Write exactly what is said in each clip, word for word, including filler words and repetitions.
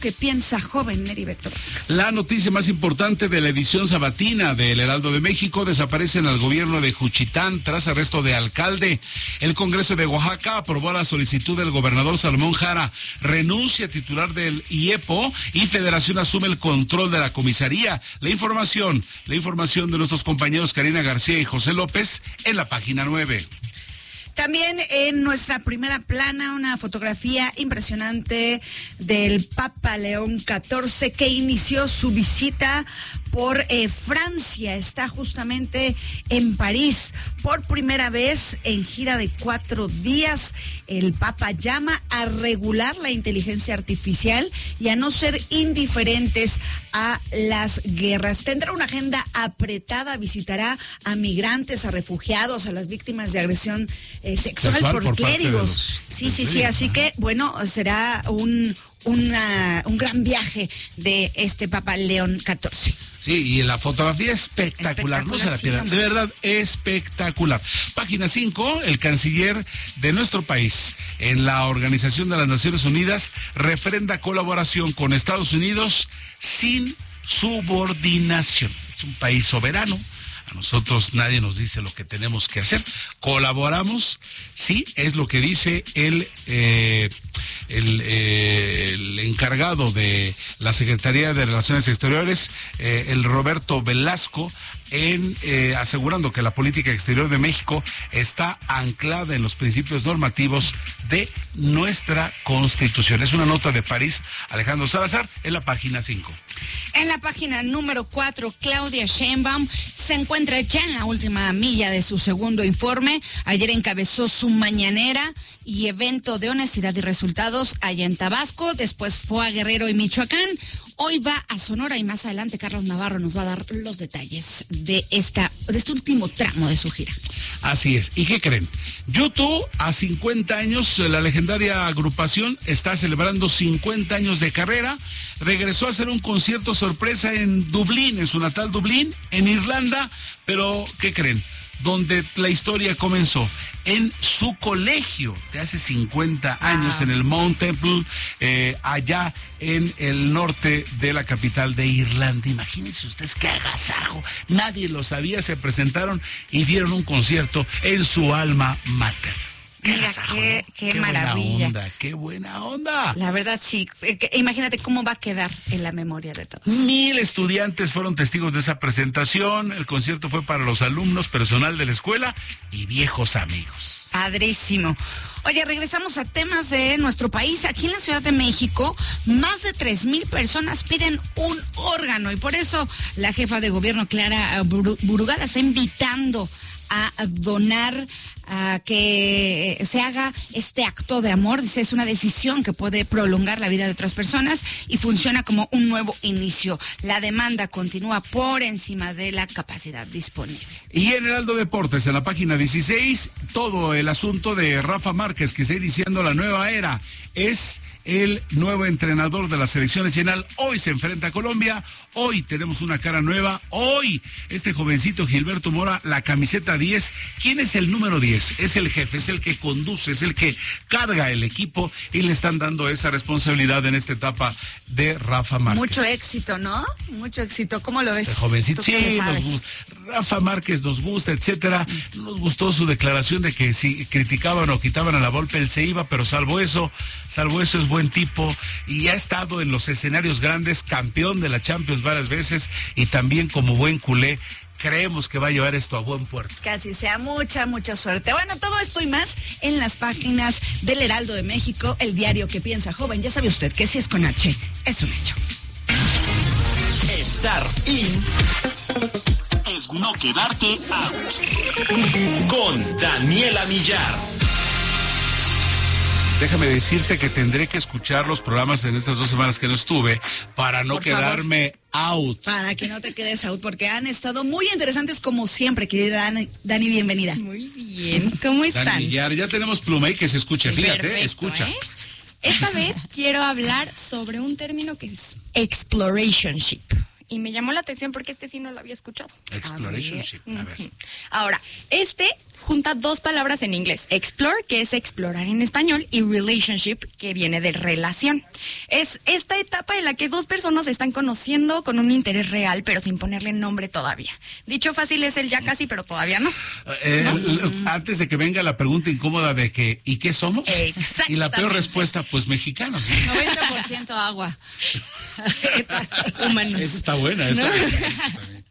¿Qué piensa joven Neri Beto Vázquez? La noticia más importante de la edición sabatina del Heraldo de México: desaparecen al gobierno de Juchitán tras arresto de alcalde. El Congreso de Oaxaca aprobó la solicitud del gobernador Salomón Jara. Renuncia titular del I E P O y Federación asume el control de la comisaría. La información, la información de nuestros compañeros Karina García y José López en la página nueve. También en nuestra primera plana, una fotografía impresionante del Papa León catorce, que inició su visita por eh, Francia. Está justamente en París por primera vez en gira de cuatro días. El Papa llama a regular la inteligencia artificial y a no ser indiferentes a las guerras. Tendrá una agenda apretada, visitará a migrantes, a refugiados, a las víctimas de agresión eh, sexual, sexual por, por clérigos. Los, sí, sí, sí, así que, bueno, será un... Una, un gran viaje de este Papa León catorce. Sí, y la fotografía espectacular, espectacular no se la pierdan, de verdad, espectacular. Página cinco, el canciller de nuestro país en la Organización de las Naciones Unidas refrenda colaboración con Estados Unidos sin subordinación. Es un país soberano. A nosotros nadie nos dice lo que tenemos que hacer. Colaboramos, sí, es lo que dice el, eh, el, eh, el encargado de la Secretaría de Relaciones Exteriores, eh, el Roberto Velasco, en eh, asegurando que la política exterior de México está anclada en los principios normativos de nuestra Constitución. Es una nota de París, Alejandro Salazar, en la página cinco. En la página número cuatro, Claudia Sheinbaum se encuentra ya en la última milla de su segundo informe. Ayer encabezó su mañanera y evento de honestidad y resultados allá en Tabasco. Después fue a Guerrero y Michoacán. Hoy va a Sonora y más adelante Carlos Navarro nos va a dar los detalles de esta de este último tramo de su gira. Así es. ¿Y qué creen? YouTube, a cincuenta años, la legendaria agrupación está celebrando cincuenta años de carrera. Regresó a hacer un concierto sorpresa en Dublín, en su natal Dublín, en Irlanda. Pero, ¿qué creen? Donde la historia comenzó, en su colegio de hace cincuenta años, ah. en el Mount Temple, eh, allá en el norte de la capital de Irlanda. Imagínense ustedes qué agasajo, nadie lo sabía, se presentaron y dieron un concierto en su alma mater. Qué Mira, agasajo, qué, ¿no? qué, qué maravilla. Buena onda, qué buena onda. La verdad, sí. Imagínate cómo va a quedar en la memoria de todos. Mil estudiantes fueron testigos de esa presentación. El concierto fue para los alumnos, personal de la escuela y viejos amigos. Padrísimo. Oye, regresamos a temas de nuestro país. Aquí en la Ciudad de México, más de tres mil personas piden un órgano y por eso la jefa de gobierno, Clara Burugada, está invitando a donar, a que se haga este acto de amor. Dice, es una decisión que puede prolongar la vida de otras personas y funciona como un nuevo inicio. La demanda continúa por encima de la capacidad disponible. Y en Heraldo Deportes, en la página dieciséis, todo el asunto de Rafa Márquez, que está iniciando la nueva era. Es el nuevo entrenador de la selección nacional. Hoy se enfrenta a Colombia. Hoy tenemos una cara nueva. Hoy este jovencito Gilberto Mora, la camiseta diez. ¿Quién es el número diez? Es el jefe, es el que conduce, es el que carga el equipo y le están dando esa responsabilidad en esta etapa de Rafa Márquez. Mucho éxito, ¿no? Mucho éxito. ¿Cómo lo ves? El jovencito, sí, nos gusta. Rafa Márquez nos gusta, etcétera. Nos gustó su declaración de que si criticaban o quitaban a la Volpe, él se iba, pero salvo eso, salvo eso es buen tipo y ha estado en los escenarios grandes, campeón de la Champions varias veces y también como buen culé. Creemos que va a llevar esto a buen puerto. Que así sea, mucha, mucha suerte. Bueno, todo esto y más en las páginas del Heraldo de México, el diario que piensa joven. Ya sabe usted que si es con H, es un hecho. Estar in es no quedarte out. Con Daniela Millar. Déjame decirte que tendré que escuchar los programas en estas dos semanas que no estuve para no Por quedarme favor. out. Para que no te quedes out, porque han estado muy interesantes como siempre, querida Dani. Dani, bienvenida. Muy bien, ¿cómo están? Dani, ya, ya tenemos pluma ahí que se escuche, sí, fíjate, perfecto, escucha. ¿eh? Esta vez quiero hablar sobre un término que es explorationship. Y me llamó la atención porque este sí no lo había escuchado. Explorationship, a ver. A ver. Ahora, este junta dos palabras en inglés. Explore, que es explorar en español, y relationship, que viene de relación. Es esta etapa en la que dos personas se están conociendo con un interés real, pero sin ponerle nombre todavía. Dicho fácil es el ya casi, pero todavía no. Eh, ¿No? l- antes de que venga la pregunta incómoda de que ¿y qué somos? Exactamente. Y la peor respuesta, pues mexicanos. noventa por ciento agua. Humanos. Esa está buena. Esa ¿No? está buena.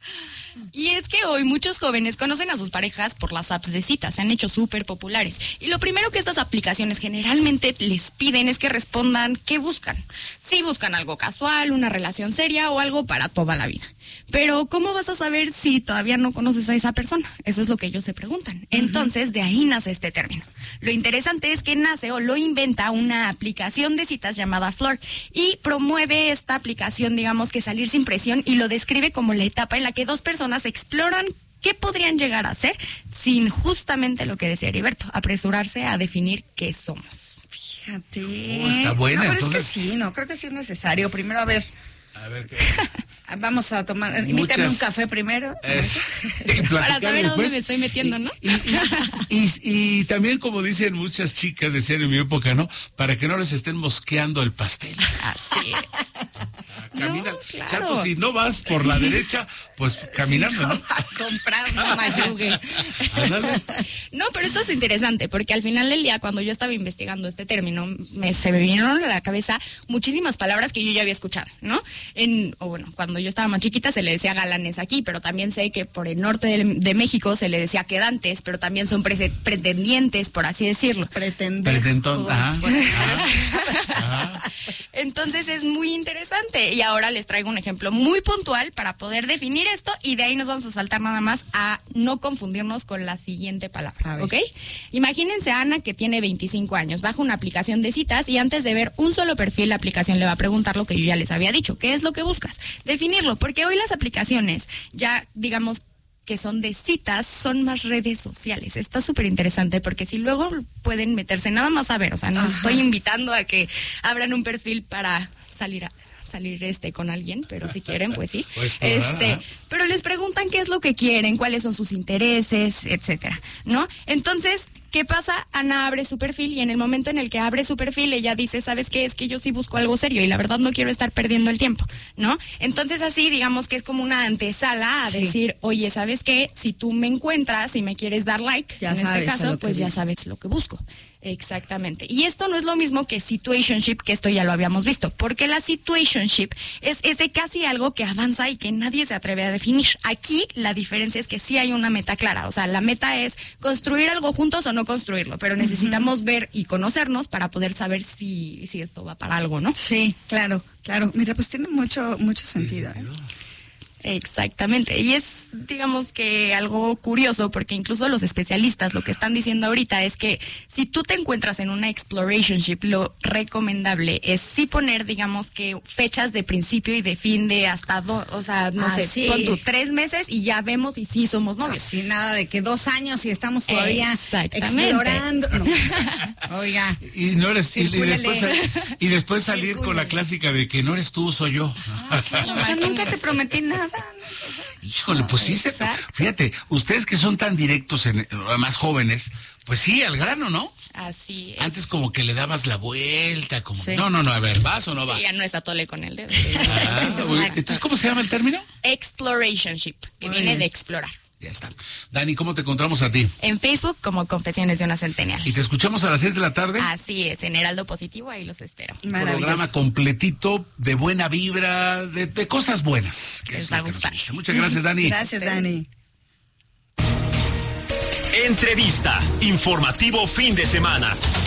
Y es que hoy muchos jóvenes conocen a sus parejas por las apps de citas, se han hecho súper populares. Y lo primero que estas aplicaciones generalmente les piden es que respondan qué buscan. Si buscan algo casual, una relación seria o algo para toda la vida. Pero ¿cómo vas a saber si todavía no conoces a esa persona? Eso es lo que ellos se preguntan. Entonces, de ahí nace este término. Lo interesante es que nace o lo inventa una aplicación de citas llamada Flor y promueve esta aplicación, digamos que salir sin presión, y lo describe como la etapa en la que dos personas exploran qué podrían llegar a ser sin justamente lo que decía Heriberto, apresurarse a definir qué somos. Fíjate. Oh, está buena, No, pero entonces- es que sí, no, creo que sí es necesario. Primero, a ver, A ver qué. vamos a tomar, invítame Muchas- un café primero. Es- y Para platicar saber a dónde después. me estoy metiendo, ¿no? Y, y- y- y también, como dicen muchas chicas, decían en mi época, ¿no? Para que no les estén mosqueando el pastel. Así es. Camina, No, claro. chato, si no vas por la derecha, pues caminando, ¿no? A comprar una mayugue. Ándale. No, pero esto es interesante, porque al final del día, cuando yo estaba investigando este término, me, se me vinieron a la cabeza muchísimas palabras que yo ya había escuchado, ¿no? En, o bueno, cuando yo estaba más chiquita se le decía galanes aquí, pero también sé que por el norte de, de México se le decía quedantes, pero también son prese- pretendientes, por así decirlo. Pretender. Pretentón, ajá, ajá, Pues, ajá. Entonces es muy interesante, y ahora les traigo un ejemplo muy puntual para poder definir esto, y de ahí nos vamos a saltar nada más a no confundirnos con la siguiente A palabra, ver. ¿ok? Imagínense a Ana, que tiene veinticinco años, baja una aplicación de citas y antes de ver un solo perfil, la aplicación le va a preguntar lo que yo ya les había dicho, ¿qué es lo que buscas? Definirlo, porque hoy las aplicaciones ya, digamos, que son de citas, son más redes sociales. Está súper interesante, porque si luego pueden meterse nada más a ver, o sea, no Ajá. estoy invitando a que abran un perfil para salir a salir este con alguien, pero si quieren, pues sí. O explorar, Este, ajá. pero les preguntan qué es lo que quieren, cuáles son sus intereses, etcétera, ¿no? Entonces, ¿qué pasa? Ana abre su perfil, y en el momento en el que abre su perfil, ella dice, ¿sabes qué? Es que yo sí busco algo serio y la verdad no quiero estar perdiendo el tiempo, ¿no? Entonces, así, digamos que es como una antesala a Sí. decir, oye, ¿sabes qué? Si tú me encuentras y me quieres dar like, Ya en sabes este a caso, lo que pues ya viene. sabes lo que busco. Exactamente. Y esto no es lo mismo que situationship, que esto ya lo habíamos visto, porque la situationship es ese casi algo que avanza y que nadie se atreve a definir. Aquí la diferencia es que sí hay una meta clara, o sea, la meta es construir algo juntos o no construirlo, pero necesitamos ver y conocernos para poder saber si, si esto va para algo, ¿no? Sí, claro, claro. Mira, pues tiene mucho, mucho sentido. ¿eh? Exactamente, y es, digamos que algo curioso, porque incluso los especialistas lo que están diciendo ahorita es que si tú te encuentras en una explorationship, lo recomendable es sí poner, digamos que fechas de principio y de fin, de hasta dos, o sea, no Ah, sé, sí. pon tú tres meses y ya vemos y sí somos novios. Así nada de que dos años y estamos todavía Exactamente. explorando. No. Oiga. Y no eres y, y Circúlele. después sal- y después salir con la Circúlele. clásica de que no eres tú, soy yo. Yo nunca te prometí nada. ¿no? O sea, Híjole, pues sí, se, Exacto. fíjate, ustedes que son tan directos, en, más jóvenes, pues sí, al grano, ¿no? Así es. Antes como que le dabas la vuelta, como, Sí. no, no, no, a ver, ¿vas o no vas? Sí, ya no es atole con el dedo. Ah, güey, entonces, ¿cómo se llama el término? Explorationship, que Muy viene bien. de explorar. Ya está. Dani, ¿cómo te encontramos a ti? En Facebook como Confesiones de una Centennial. Y te escuchamos a las seis de la tarde. Así es, en Heraldo Positivo, ahí los espero. maravilloso. Programa completito de buena vibra, de, de cosas buenas. Que Les es va lo a que nos gustar. gusta. Muchas gracias, Dani. Gracias, Dani. Entrevista. Informativo fin de semana.